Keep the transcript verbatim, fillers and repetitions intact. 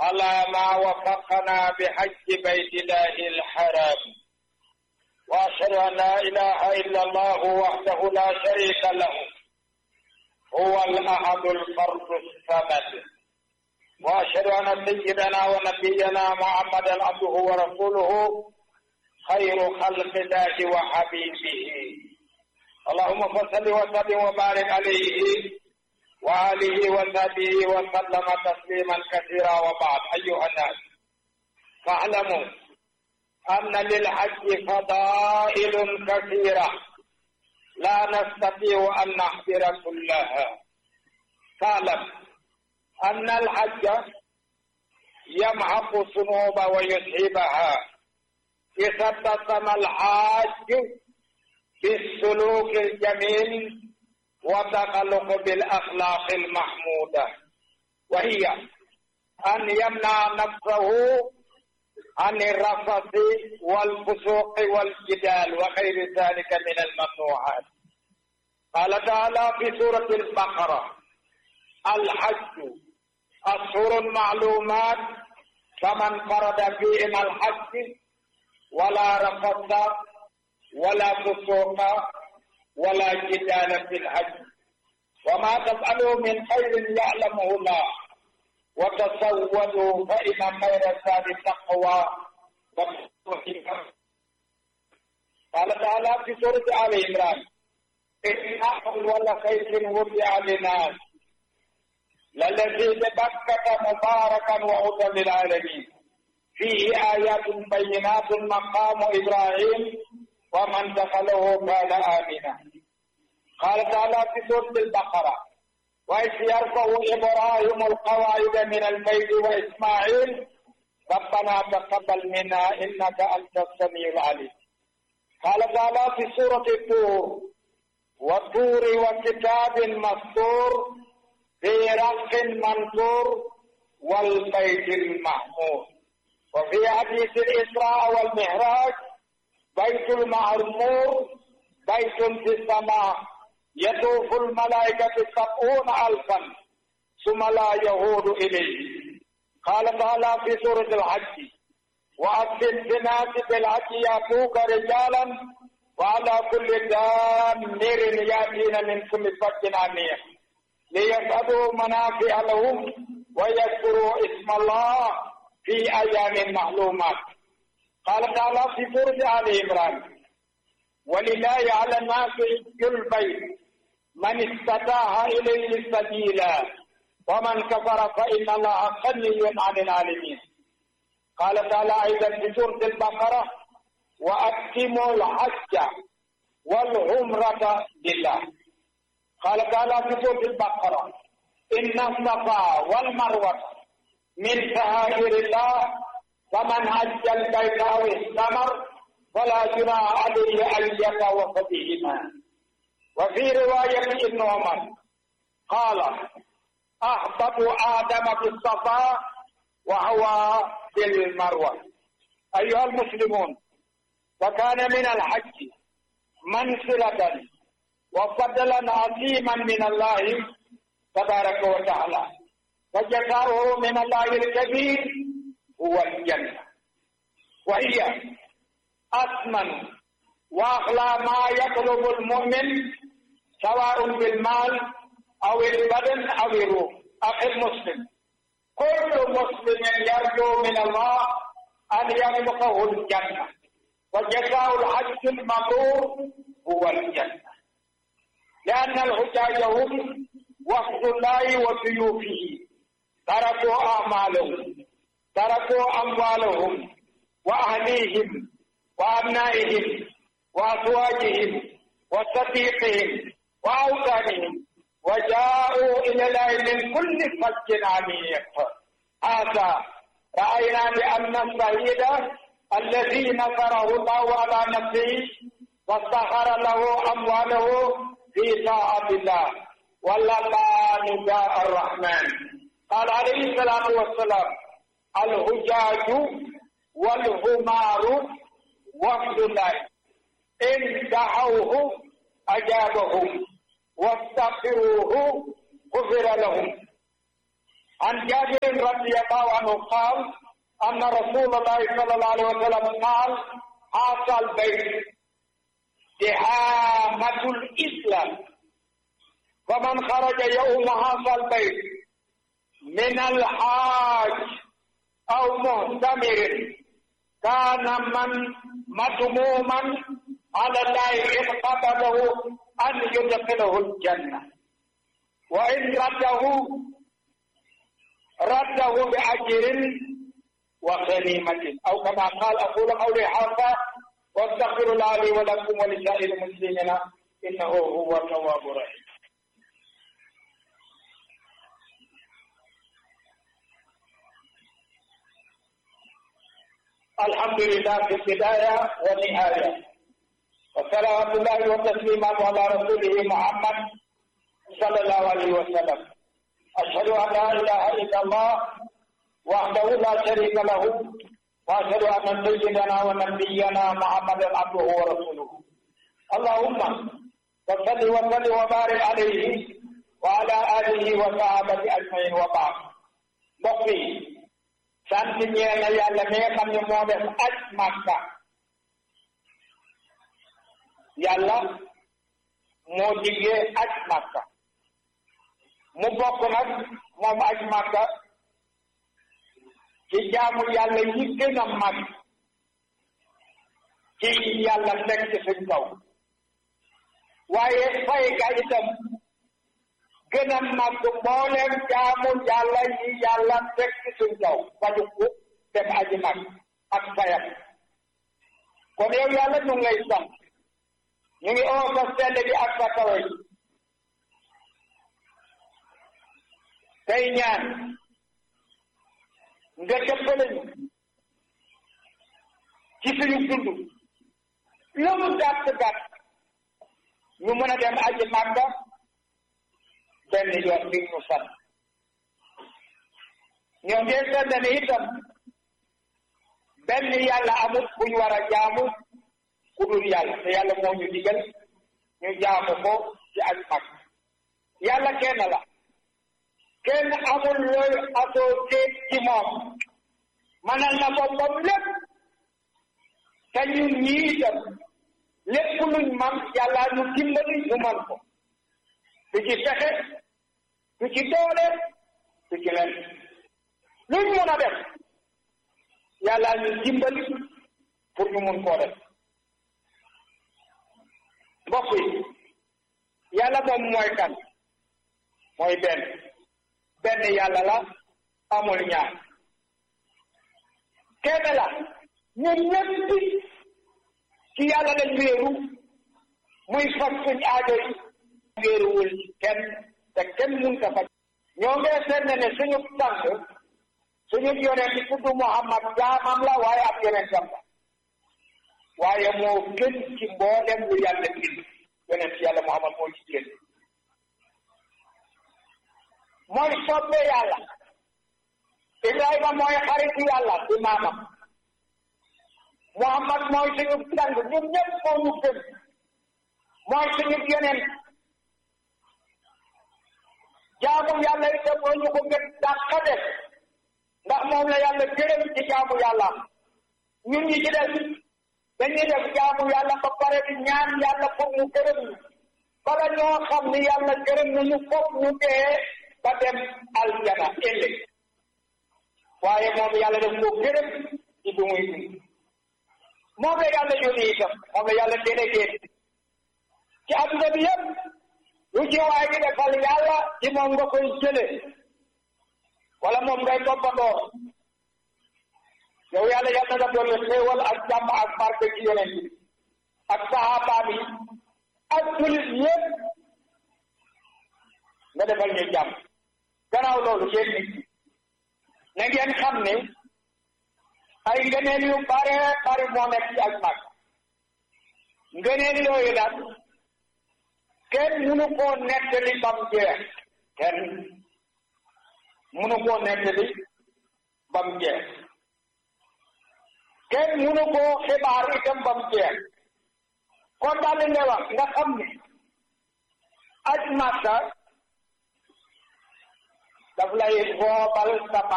على ما وفقنا بحج بيت الله الحرام، وأشهد أن لا إله إلا الله وحده لا شريك له هو الأحد الفرد الصمد، وأشهد أن سيدنا ونبينا محمدا عبده ورسوله خير خلق الله وحبيبه. اللهم صل وسلم وبارك عليه وآله وصحبه وسلم تسليما كثيرا. وبعد، أيها الناس، فاعلموا أن للحج فضائل كثيرة لا نستطيع أن نحصر كلها. فاعلم أن الحج يمحق الذنوب ويذهبها إذا اتصم الحاج بالسلوك الجميل وتخلق بالأخلاق المحمودة، وهي أن يمنع نفسه عن الرفث والفسوق والجدال وغير ذلك من الممنوعات. قال تعالى في سورة البقرة: الحج أشهر معلومات فمن فرض فيهن الحج ولا رفث ولا فسوق ولا جدال في الحج، وما تفعلوا من خير يعلمه الله، وتزودوا فإن خير الزاد التقوى. قال تعالى في سورة آل عمران: إن أول خير وضع للناس للذي ببكة مباركا وهدى للعالمين فيه آيات بينات مقام إبراهيم ومن دخله كان آمنا. قال تعالى في سورة البقرة: وإذ يرفع إبراهيم القواعد من البيت وإسماعيل ربنا تقبل منا إنك أنت السميع العليم. قال تعالى في سورة الطور: والطور وكتاب مسطور في رق منشور والبيت المعمور. وفي حديث الإسراء والمعراج: بيت المعمور بيت في السماء يطوف الملائكة سبعون ألفا ثم لا يعود إليه. قال تعالى في سورة الحج: وأذن في الناس بالحج يأتوك رجالا وعلى كل دابر يأتين من كل فج عميق ليشهدوا منافع لهم ويذكروا اسم الله في أيام معلومات. قال تعالى في سورة آل عمران: ولله على الناس حج البيت من استطاع إليه سبيلا ومن كفر فإن الله غني عن العالمين. قال تعالى أيضا في سورة البقرة: وأتموا الحج والعمرة لله. قال تعالى في سورة البقرة: إن الصفا والمروة من شعائر الله فمن حج البيت أو اعتمر فلا جناح عليه أن يطوف بهما. وفي رواية ابن عمر قال: أهبط آدم في الصفا وهو في المروة. أيها المسلمون، وكان من الحج منزلة وفضلا عظيما من الله تبارك وتعالى، فجزاؤه من الله الكبير هو الجنة، وهي أثمن وأغلى ما يطلب المؤمن سواء بالمال أو البدن أو الروح. أخي المسلم، كل مسلم يرجو من الله أن يرزقه الجنة، وجزاء الحج المبرور هو الجنة، لأن الحجاج هم وفد الله وضيوفه، تركوا أعمالهم، تركوا أموالهم وأهليهم وأبنائهم وأزواجهم وصديقهم وأوطانهم وجاءوا إلى الله من كل فج عميق. هذا رأينا بأن الشهيد الذي نصره الله على نفسه واستخر له أمواله في طاعة الله واللبان جاء الرحمن. قال عليه الصلاة والسلام: الحجاج والهمار وفد الله إن دعوه أجابهم واستغفروه غفر لهم. عن جابر رضي الله عنه قال أن رسول الله صلى الله عليه وسلم قال هذا البيت دعامة الإسلام فمن خرج يوم هذا البيت من الحاج أو معتمر كان من مذموما على الله إن قبله أن يدخله الجنة وإن رده رده بأجر وغنيمة أو كما قال أقول قولي هذا واستغفر الله لي ولكم ولسائر المسلمين إنه هو التواب الرحيم. الحمد لله في البداية والنهاية وصلوات الله وتسليمات على رسوله محمد صلى الله عليه وسلم. أشهد أن لا إله إلا الله وحده لا شريك له وأشهد أن سيدنا ونبينا محمدا عبده ورسوله. اللهم صل وسلم وبارك عليه وعلى آله وصحبه أجمعين وبعد. بقي sant ñeel na yàlla mi nga xam ne moo def aj Makka yàlla moo diggee aj Makka mu bokk nag moom aj Makka ci jaamu yàlla yi gën a mag ci yàlla teg ci suñ kaw waaye fay ga itam gën a mag mbooleem jaamu yàlla yi yàlla teg ci suñ kaw faju ko dem aji mag ak fayam kon yow yàlla ñu ngi lay sant ñu ngi oo sa sell bi ak sa kawe yi tey ñaan nga dëppale ñu ci suñu dund lu mu gàtt gàtt ñu mën a dem aji Makka benn yoon bi ñu sant ñoo ngeen seetlu ne itam benn yàlla amul bu ñu war a jaamu ku dul yàlla te yàlla moo ñu digal ñu jaamu ko ci ak mag yàlla kenn la kenn amul looy associé ci moom manal na boppam lépp te ñun ñii itam lépp luñ man yàlla ñu dimbali ñu man ko du ci fexe du ci doole du ci len luñ mun a def yàlla ñu dimbali pour ñu mun koo def mbokk yi yàlla moom mooy kan mooy benn benn yàlla la amul ñaar kenn la ñun ñëpp ci yàlla lañ wéeru muy faj suñ aajo yi wéeruwul kenn te kenn mun ka faj ñoo ngee seet ne ne suñu tànk suñu yonent bi tudd Muhammad jaamam la waaye ab yonentam la waaye moo gën ci mboolem lu yàlla bind yonent yàlla Muhammad moo ci gën mooy soppe yàlla Ibrahima mooy xaritu yàlla di maamam Muhammad mooy suñu sang ñun ñëpp moo ñu gën mooy suñu yonent jaamu yàlla itam moo ñu ko gën dàq def ndax moom la yàlla gërëm ci jaamu yàlla ñun ñi ci def dañuy def jaamu yàlla ba pare di ñaan yàlla pour mu gërëm ñu bala ñoo xam ni yàlla gërëm nañu foog ñu dee ba dem aljana ëllëg waaye moom yàlla def ko gërëm ci du muy dund moom la yàlla yónni itam moom la yàlla délégué ci adduna bi yëpp lu ci waay di defal yàlla ci moom nga koy jële wala moom ngay toppandoo yow yàlla yàlla nga doon xéewal ak jàmm ak barke ci yonent bi ak sahabaam yi ak julit yëpp nga defal ñu jàmm gannaaw loolu yéen nit ñi na ngeen xam ne ay ngëneel yu bare bare moo nekk ci ak mag ngëneel yooyu nag kenn mënu koo nettali bam jeex kenn mënu koo nettali bam jeex kenn mënu koo xibaar itam bam jeex kon daal li nga wax nga xam ne aj Makka daf lay boobal sa